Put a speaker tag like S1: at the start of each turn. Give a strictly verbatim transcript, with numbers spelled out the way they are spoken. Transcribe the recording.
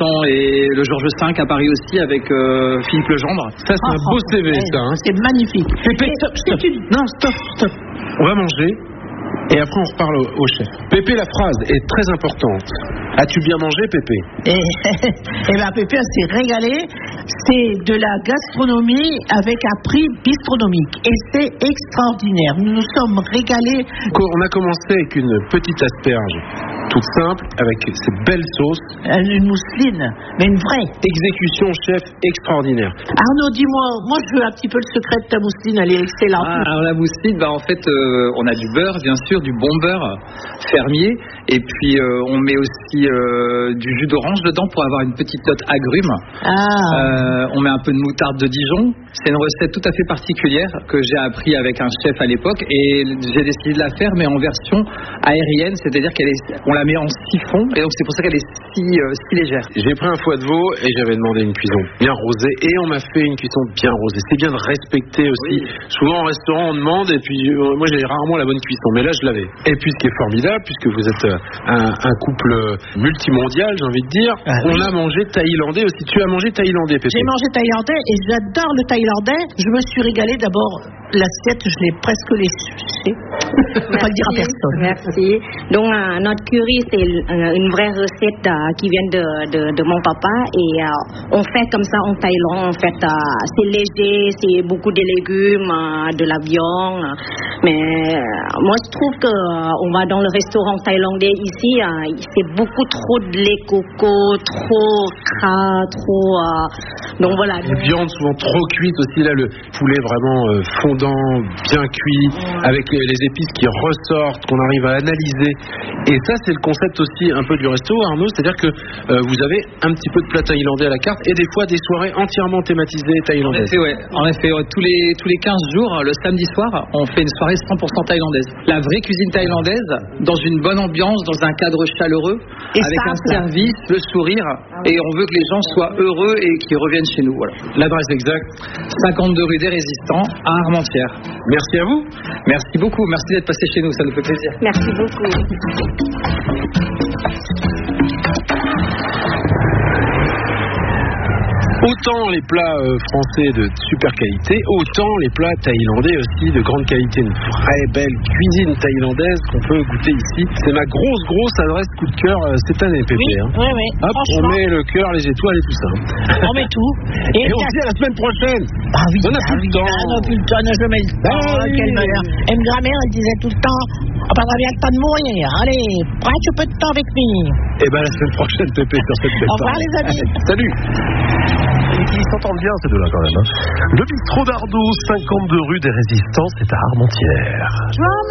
S1: temps, et le Georges cinq à Paris aussi avec euh, Philippe Legendre.
S2: Ça, c'est oh, un beau C V, ça. Hein.
S3: C'est magnifique.
S2: Pépé, stop, stop. Non, stop, stop. On va manger. Et après, on reparle au, au chef. Pépé, la phrase est très importante. As-tu bien mangé, Pépé?
S3: Et, et bien, Pépé, on s'est régalé. C'est de la gastronomie avec un prix bistronomique. Et c'est extraordinaire. Nous nous sommes régalés.
S2: On a commencé avec une petite asperge toute simple, avec ces belles sauces.
S3: Une mousseline, mais une vraie.
S2: Exécution, chef, extraordinaire.
S3: Arnaud, dis-moi, moi je veux un petit peu le secret de ta mousseline, elle est excellente.
S1: Ah, alors la mousseline, bah, en fait, euh, on a du beurre, bien sûr, du bon beurre fermier, et puis euh, on met aussi euh, du jus d'orange dedans pour avoir une petite note agrume.
S3: Ah.
S1: Euh, on met un peu de moutarde de Dijon. C'est une recette tout à fait particulière que j'ai appris avec un chef à l'époque, et j'ai décidé de la faire, mais en version aérienne, c'est-à-dire qu'elle est, on la met en siphon, et donc c'est pour ça qu'elle est si, euh, si légère.
S2: J'ai pris un foie de veau et j'avais demandé une cuisson bien rosée, et on m'a fait une cuisson bien rosée. C'est bien de respecter aussi. Oui. Souvent en restaurant on demande, et puis euh, moi j'ai rarement la bonne cuisson, mais là je l'avais. Et puis ce qui est formidable, puisque vous êtes un, un couple multimondial, j'ai envie de dire, ah, on oui. a mangé thaïlandais aussi. Tu as mangé thaïlandais, Pépé?
S3: J'ai mangé thaïlandais et j'adore le thaïlandais. Je me suis régalée. D'abord, l'assiette, je l'ai presque léchée. Je ne peux pas le dire à personne.
S4: Merci. Donc euh, notre curry, c'est euh, une vraie recette euh, qui vient de, de, de mon papa, et euh, on fait comme ça en Thaïlande. En fait, euh, c'est léger, c'est beaucoup de légumes, euh, de la viande. Mais euh, moi, je trouve que euh, on va dans le restaurant thaïlandais ici, euh, c'est beaucoup trop de lait coco, trop gras, trop. Euh, donc voilà.
S2: Les viandes souvent trop cuites aussi. Là, le poulet vraiment euh, fondant, bien cuit, ouais. avec euh, les épices qui ressortent, qu'on arrive à analyser. Et ça, c'est le concept aussi un peu du resto, Arnaud, c'est-à-dire que euh, vous avez un petit peu de plat thaïlandais à la carte, et des fois des soirées entièrement thématisées thaïlandaises.
S1: En effet, ouais. En effet, ouais. tous les tous les quinze jours, le samedi soir, on fait une soirée cent pour cent thaïlandaise. La vraie cuisine thaïlandaise, dans une bonne ambiance, dans un cadre chaleureux, et avec simple. Un service, le sourire, et on veut que les gens soient heureux et qu'ils reviennent chez nous. Voilà.
S2: L'adresse exacte,
S1: cinquante-deux rue des Résistants, à Armentières.
S2: Merci à vous.
S1: Merci beaucoup. Merci d'être passé chez nous, ça nous fait plaisir.
S4: Merci beaucoup.
S2: Autant les plats euh, français de super qualité, autant les plats thaïlandais aussi de grande qualité. Une vraie belle cuisine thaïlandaise qu'on peut goûter ici. C'est ma grosse grosse adresse coup de cœur euh, cette année, Pépé.
S3: Oui,
S2: hein.
S3: oui, oui.
S2: Hop, on met le cœur, les étoiles et tout ça.
S3: On met tout.
S2: Et, et on se dit à la semaine prochaine.
S3: Ah oui,
S2: on n'a
S3: ah
S2: plus
S3: oui,
S2: le temps.
S3: Ah, on n'a plus le temps, on n'a jamais le temps. Ah, oui. Quel malheur. Et ma grand-mère, elle disait tout le temps, ah ben, on vient le temps de mourir. Allez, prends un peu de temps avec nous.
S2: Et ben la semaine prochaine, Pépé, sur cette belle.
S3: Au revoir, les amis.
S2: Salut.
S5: Ils s'entendent bien ces deux-là quand même. Hein. Le bistrot d'Arnaud, cinquante-deux rue des Résistants, c'est à Armentières.